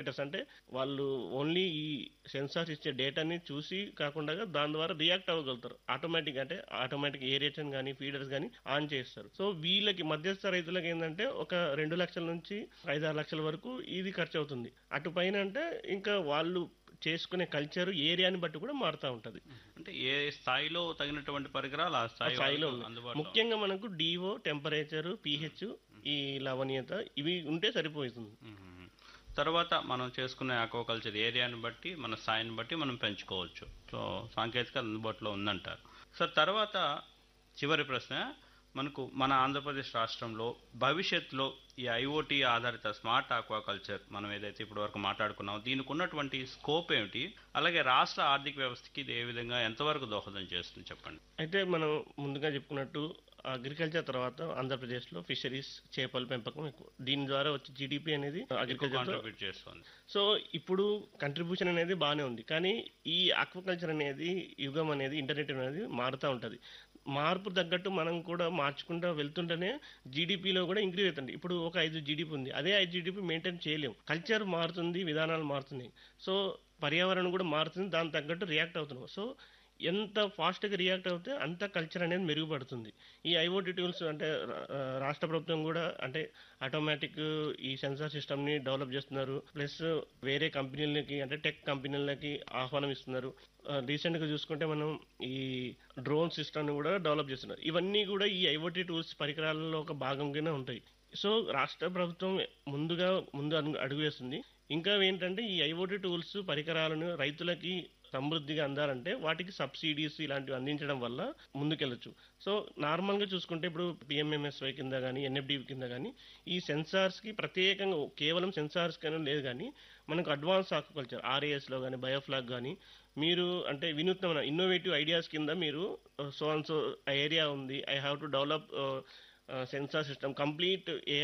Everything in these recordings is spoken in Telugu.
యాక్టర్స్ అంటే వాళ్ళు ఓన్లీ ఈ సెన్సార్స్ ఇచ్చే డేటాని చూసి కాకుండా దాని ద్వారా రియాక్ట్ అవ్వగలుగుతారు. ఆటోమేటిక్ ఏరియేషన్ కానీ ఫీడర్స్ కానీ ఆన్ చేస్తారు. సో వీళ్ళకి మధ్యస్థ రైతులకు ఏంటంటే ఒక 2 లక్షల నుంచి 5-6 లక్షల వరకు ఇది ఖర్చు అవుతుంది. అటు పైన అంటే ఇంకా వాళ్ళు చేసుకునే కల్చర్ ఏరియాని బట్టి కూడా మారుతూ ఉంటుంది. అంటే ఏ స్థాయిలో తగినటువంటి పరికరాలు ఆ ఆ స్థాయి స్థాయిలో వాళ్ళకు ఉంది. అందుబాటులో ముఖ్యంగా మనకు డిఓ, టెంపరేచర్, పిహెచ్, ఈ లవణీయత ఇవి ఉంటే సరిపోతుంది. మ్మ్. తర్వాత మనం చేసుకునే ఆక్వాకల్చర్ ఏరియాని బట్టి మన స్థాయిని బట్టి మనం పెంచుకోవచ్చు. సో సాంకేతికత అందుబాటులో ఉందంటారు. సార్ తర్వాత చివరి ప్రశ్న, మనకు మన ఆంధ్రప్రదేశ్ రాష్ట్రంలో భవిష్యత్తులో ఈ ఐఓటీ ఆధారిత స్మార్ట్ ఆక్వాకల్చర్ మనం ఏదైతే ఇప్పటి వరకు మాట్లాడుకున్నామో దీనికి ఉన్నటువంటి స్కోప్ ఏమిటి, అలాగే రాష్ట్ర ఆర్థిక వ్యవస్థకి ఇది ఏ విధంగా ఎంతవరకు దోహదం చేస్తుంది చెప్పండి. అయితే మనం ముందుగా చెప్పుకున్నట్టు అగ్రికల్చర్ తర్వాత ఆంధ్రప్రదేశ్లో ఫిషరీస్, చేపల పెంపకం ఎక్కువ. దీని ద్వారా వచ్చే జీడిపి అనేది అగ్రికల్చర్ కాంట్రిబ్యూట్ చేస్తుంది. సో ఇప్పుడు కంట్రిబ్యూషన్ అనేది బాగానే ఉంది. కానీ ఈ ఆక్వాకల్చర్ అనేది యుగం అనేది ఇంటర్నెట్ అనేది మారుతూ ఉంటుంది. మార్పు తగ్గట్టు మనం కూడా మార్చుకుంటూ వెళ్తుంటేనే జీడిపిలో కూడా ఇంక్రీజ్ అవుతుంది. ఇప్పుడు ఒక 5 జీడిపి ఉంది, అదే 5 జీడిపి మెయింటైన్ చేయలేము. కల్చర్ మారుతుంది, విధానాలు మారుతున్నాయి. సో పర్యావరణం కూడా మారుతుంది, దానికి తగ్గట్టు రియాక్ట్ అవుతున్నాం. సో ఎంత ఫాస్ట్గా రియాక్ట్ అవుతే అంత కల్చర్ అనేది మెరుగుపడుతుంది. ఈ ఐఓటీ టూల్స్ అంటే రాష్ట్ర ప్రభుత్వం కూడా అంటే ఆటోమేటిక్ ఈ సెన్సార్ సిస్టమ్ని డెవలప్ చేస్తున్నారు. ప్లస్ వేరే కంపెనీలకి అంటే టెక్ కంపెనీలకి ఆహ్వానం ఇస్తున్నారు. రీసెంట్గా చూసుకుంటే మనం ఈ డ్రోన్ సిస్టమ్ని కూడా డెవలప్ చేస్తున్నారు. ఇవన్నీ కూడా ఈ ఐఓటీ టూల్స్ పరికరాలలో ఒక భాగంగానే ఉంటాయి. సో రాష్ట్ర ప్రభుత్వం ముందు అడుగు వేస్తుంది. ఇంకా ఏంటంటే ఈ ఐఓటీ టూల్స్ పరికరాలను రైతులకి సమృద్ధిగా అందాలంటే వాటికి సబ్సిడీస్ ఇలాంటివి అందించడం వల్ల ముందుకెళ్ళొచ్చు. సో నార్మల్గా చూసుకుంటే ఇప్పుడు పిఎంఎంఎస్వై కింద కానీ ఎన్ఎఫ్డివి కింద కానీ ఈ సెన్సార్స్కి ప్రత్యేకంగా కేవలం సెన్సార్స్ కానీ లేదు, కానీ మనకు అడ్వాన్స్ ఆక్వాకల్చర్ ఆర్ఏఎస్లో కానీ బయోఫ్లాగ్ కానీ మీరు అంటే వినూత్నమైన ఇన్నోవేటివ్ ఐడియాస్ కింద మీరు సో అండ్ సో ఏరియా ఉంది, I have to develop sensor system complete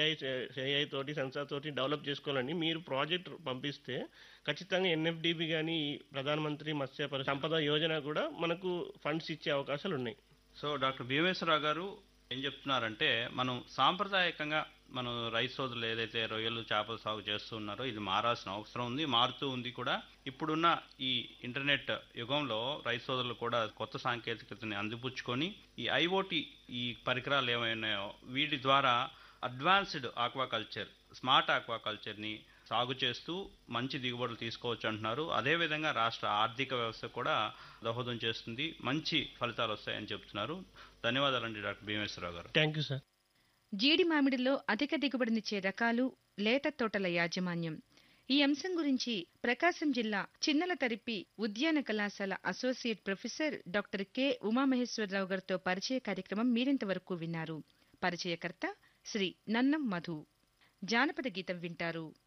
AI తోటి సెన్సార్ తోటి డెవలప్ చేసుకోవాలని మీరు ప్రాజెక్ట్ పంపిస్తే ఖచ్చితంగా ఎన్ఎఫ్డిబి కానీ ప్రధానమంత్రి మత్స్య సంపద యోజన కూడా మనకు ఫండ్స్ ఇచ్చే అవకాశాలు ఉన్నాయి. సో డాక్టర్ భీమేశ్వరరావు గారు ఏం చెప్తున్నారంటే, మనం సాంప్రదాయకంగా మనం రైతు సోదరులు ఏదైతే రొయ్యలు చేపల సాగు చేస్తూ ఉన్నారో ఇది మారాల్సిన అవసరం ఉంది, మారుతూ ఉంది కూడా. ఇప్పుడున్న ఈ ఇంటర్నెట్ యుగంలో రైతు సోదరులు కూడా కొత్త సాంకేతికతని అందిపుచ్చుకొని ఈ ఐఓటీ ఈ పరికరాలు ఏమైనాయో వీటి ద్వారా అడ్వాన్స్డ్ ఆక్వాకల్చర్, స్మార్ట్ ఆక్వాకల్చర్ని సాగు చేస్తూ మంచి దిగుబడులు తీసుకోవచ్చు అంటున్నారు. అదేవిధంగా రాష్ట్ర ఆర్థిక వ్యవస్థ కూడా దోహదం చేస్తుంది, మంచి ఫలితాలు వస్తాయని చెప్తున్నారు. ధన్యవాదాలండి డాక్టర్ భీమేశ్వరరావు గారు. Thank you sir. జీడి మామిడిలో అధిక దిగుబడినిచ్చే రకాలు, లేత తోటల యాజమాన్యం, ఈ అంశం గురించి ప్రకాశం జిల్లా చిన్నలతరిపి ఉద్యాన కళాశాల associate professor doctor K Umamaheswararao గారితో పరిచయ కార్యక్రమం మీరింతవరకు విన్నారు. పరిచయకర్త శ్రీ నన్నం మధు. జానపద గీతం వింటారు.